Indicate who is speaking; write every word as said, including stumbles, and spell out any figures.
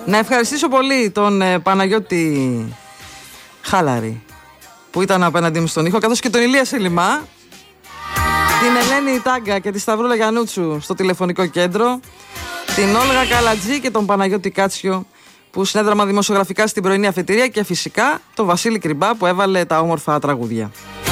Speaker 1: Να ευχαριστήσω πολύ τον ε, Παναγιώτη Χάλαρη που ήταν απέναντί μου στον ήχο, καθώς και τον Ηλία Σελιμά, την Ελένη Τάγκα και τη Σταυρούλα Γιαννούτσου στο τηλεφωνικό κέντρο, την Όλγα Καλατζή και τον Παναγιώτη Κάτσιο που συνέδραμα δημοσιογραφικά στην πρωινή αφετηρία, και φυσικά τον Βασίλη Κρυμπά που έβαλε τα όμορφα τραγούδια.